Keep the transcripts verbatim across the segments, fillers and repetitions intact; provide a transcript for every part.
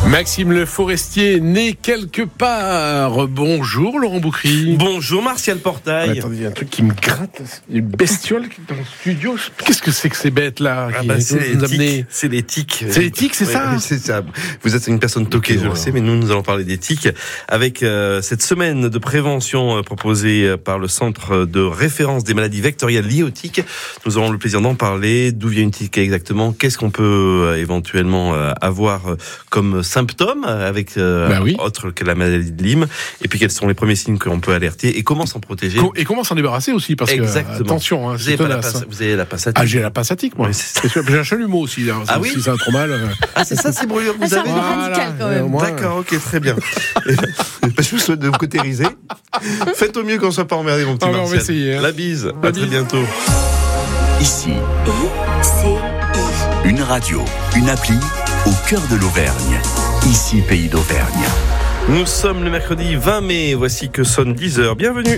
Maxime Le Forestier né quelque part. Bonjour Laurent Boucry. Bonjour Martial Portail. Mais attendez, il y a un truc qui me gratte. Une bestiole dans le studio. Qu'est-ce que c'est que ces bêtes là ah bah c'est, les tiques, c'est les tiques. C'est les tiques, c'est ouais, ça. C'est ça. Vous êtes une personne toquée, okay, je voilà. le sais, mais nous nous allons parler des tiques avec euh, cette semaine de prévention euh, proposée par le Centre de référence des maladies vectorielles liées aux tiques. Nous aurons le plaisir d'en parler. D'où vient une tique exactement? Qu'est-ce qu'on peut euh, éventuellement euh, avoir euh, comme symptômes avec euh, bah oui. autre que la maladie de Lyme, et puis quels sont les premiers signes qu'on peut alerter et comment s'en protéger et comment s'en débarrasser aussi, parce Exactement. que attention, hein, vous, avez la passe, vous avez la passatique. Ah, j'ai la passatique moi. Oui, c'est c'est j'ai un chalumeau aussi. Hein, ah oui. Si ça va trop mal. Euh... Ah c'est ça, c'est brûlure que vous ah, avez. C'est un peu radical quand même. Euh, moi, D'accord, ok, très bien. Je vous souhaite de vous cautériser. Faites au mieux qu'on soit pas emmerdé, mon petit Martial. On va essayer. Hein. La bise. La à bise. très bientôt. Ici, une radio, une appli au cœur de l'Auvergne. Ici, Pays d'Auvergne. Nous sommes le mercredi vingt mai. Voici que sonne dix heures. Bienvenue.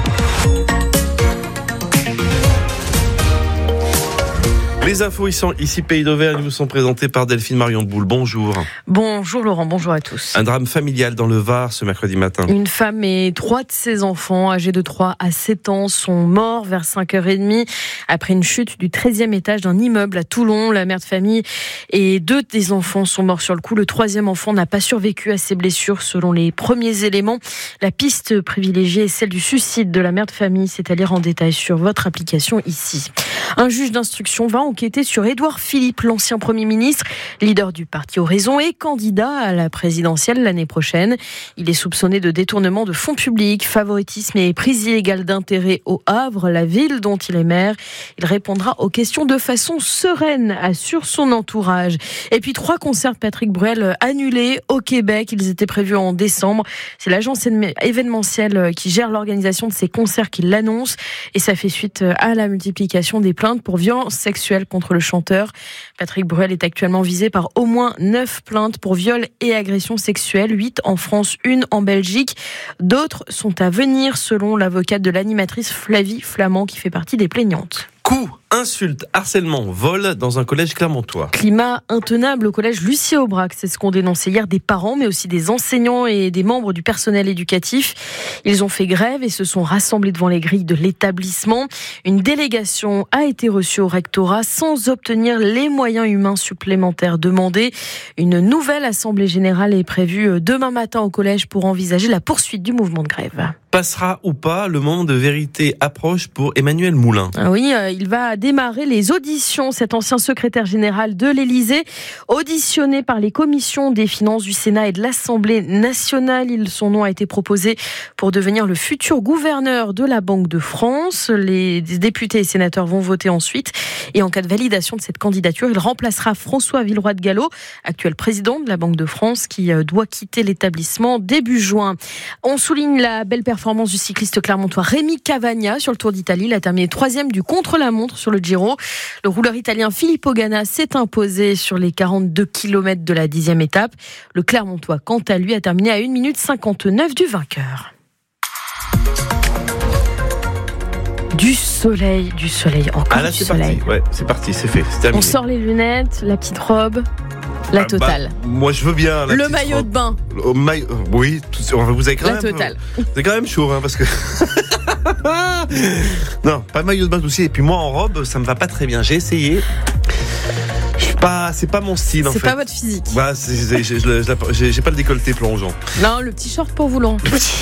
Les infos ici Pays d'Auvergne vous sont présentées par Delphine Marion Boule. Bonjour. Bonjour Laurent, bonjour à tous. Un drame familial dans le Var ce mercredi matin. Une femme et trois de ses enfants âgés de trois à sept ans sont morts vers cinq heures trente après une chute du treizième étage d'un immeuble à Toulon. La mère de famille et deux des enfants sont morts sur le coup. Le troisième enfant n'a pas survécu à ses blessures selon les premiers éléments. La piste privilégiée est celle du suicide de la mère de famille. C'est à lire en détail sur votre application ici. Un juge d'instruction va enquêter sur Édouard Philippe, l'ancien Premier ministre, leader du parti Horizon et candidat à la présidentielle l'année prochaine. Il est soupçonné de détournement de fonds publics, favoritisme et prise illégale d'intérêt au Havre, la ville dont il est maire. Il répondra aux questions de façon sereine, assure son entourage. Et puis trois concerts de Patrick Bruel annulés au Québec. Ils étaient prévus en décembre. C'est l'agence événementielle qui gère l'organisation de ces concerts qui l'annonce. Et ça fait suite à la multiplication des plaintes pour violences sexuelles contre le chanteur. Patrick Bruel est actuellement visé par au moins neuf plaintes pour viol et agressions sexuelles, huit en France, une en Belgique. D'autres sont à venir selon l'avocate de l'animatrice Flavie Flamand qui fait partie des plaignantes. Coups, insultes, harcèlement, vol dans un collège clermontois. Climat intenable au collège Lucie Aubrac. C'est ce qu'ont dénoncé hier des parents, mais aussi des enseignants et des membres du personnel éducatif. Ils ont fait grève et se sont rassemblés devant les grilles de l'établissement. Une délégation a été reçue au rectorat sans obtenir les moyens humains supplémentaires demandés. Une nouvelle assemblée générale est prévue demain matin au collège pour envisager la poursuite du mouvement de grève. Passera ou pas, le moment de vérité approche pour Emmanuel Moulin. Ah oui, euh, il va démarrer les auditions. Cet ancien secrétaire général de l'Élysée, auditionné par les commissions des finances du Sénat et de l'Assemblée nationale. Il, son nom a été proposé pour devenir le futur gouverneur de la Banque de France. Les députés et sénateurs vont voter ensuite. Et en cas de validation de cette candidature, il remplacera François Villeroy de Galhau, actuel président de la Banque de France, qui doit quitter l'établissement début juin. On souligne la belle performance performance du cycliste clermontois Rémi Cavagna sur le Tour d'Italie. Il a terminé troisième du contre-la-montre sur le Giro. Le rouleur italien Filippo Ganna s'est imposé sur les quarante-deux kilomètres de la dixième étape. Le Clermontois, quant à lui, a terminé à une minute cinquante-neuf du vainqueur. Du soleil, du soleil, encore ah là, du c'est soleil. Parti. Ouais, c'est parti, c'est fait, c'est terminé. On sort les lunettes, la petite robe. La totale. Bah, moi, je veux bien. La le maillot robe. de bain. Le maillot, oui, tout, vous avez quand la même. Totale. C'est quand même chaud, hein, parce que. Non, pas maillot de bain aussi. Et puis moi, en robe, ça me va pas très bien. J'ai essayé. Je suis pas, c'est pas mon style, en c'est fait. C'est pas votre physique. Bah, c'est, c'est, j'ai, j'ai, j'ai pas le décolleté plongeant. Non, le petit short pour vous, Laurent.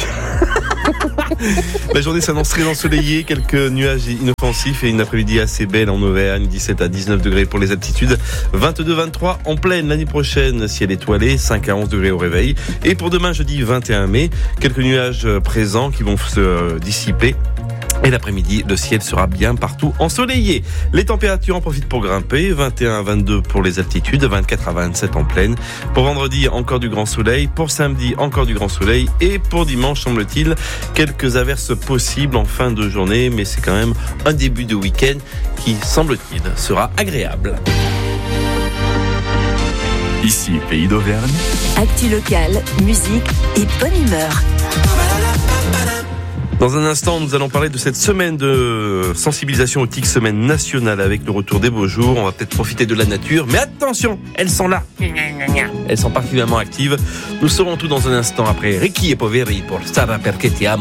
La journée s'annonce très ensoleillée, quelques nuages inoffensifs et une après-midi assez belle en Auvergne, dix-sept à dix-neuf degrés pour les altitudes, vingt-deux à vingt-trois en pleine l'année prochaine, ciel étoilé, cinq à onze degrés au réveil. Et pour demain jeudi vingt et un mai, quelques nuages présents qui vont se dissiper. Et l'après-midi, le ciel sera bien partout ensoleillé. Les températures en profitent pour grimper, vingt et un à vingt-deux pour les altitudes, vingt-quatre à vingt-sept en plaine. Pour vendredi, encore du grand soleil. Pour samedi, encore du grand soleil. Et pour dimanche, semble-t-il, quelques averses possibles en fin de journée. Mais c'est quand même un début de week-end qui, semble-t-il, sera agréable. Ici, Pays d'Auvergne. Actu locale, musique et bonne humeur. Dans un instant, nous allons parler de cette semaine de sensibilisation aux tiques, semaine nationale avec le retour des beaux jours. On va peut-être profiter de la nature, mais attention, elles sont là. Elles sont particulièrement actives. Nous saurons tout dans un instant après Ricky et Poveri pour Sarà perché ti amo.